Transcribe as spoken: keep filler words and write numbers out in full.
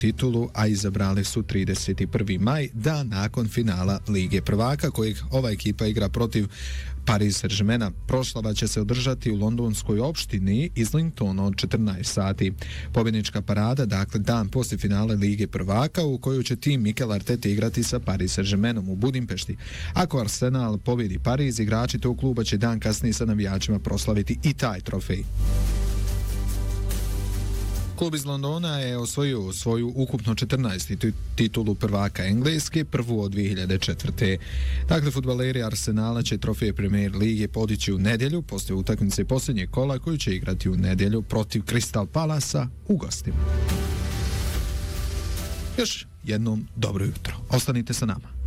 titulu, a izabrali su trideset prvi maj, dan nakon finala Lige prvaka, kojeg ova ekipa igra protiv Paris Saint-Germaina. Proslava će se održati u londonskoj opštini Islington od četrnaest sati. Pobjednička parada, dakle dan poslije finale Lige prvaka, u kojoj će tim Mikel Arteta igrati sa Paris Saint-Germainom u Budimpešti. Ako Arsenal pobjedi Pariz, igrači tog kluba će dan kasnije sa navijačima proslaviti i taj trofej. Klub iz Londona je osvojio svoju ukupno četrnaestu titulu prvaka Engleske, prvu od dvije hiljade četvrte. Dakle, fudbaleri Arsenala će trofej Premier Lige podići u nedjelju poslije utakmice posljednjeg kola koju će igrati u nedjelju protiv Crystal Palasa u gostima. Još jednom dobro jutro. Ostanite sa nama.